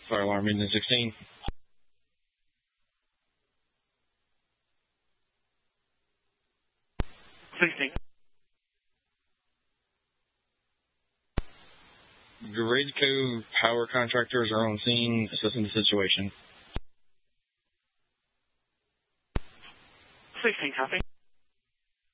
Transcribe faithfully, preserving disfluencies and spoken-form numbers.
Fire alarm engine sixteen. sixteen. Gridco power contractors are on scene assessing the situation. sixteen, copy.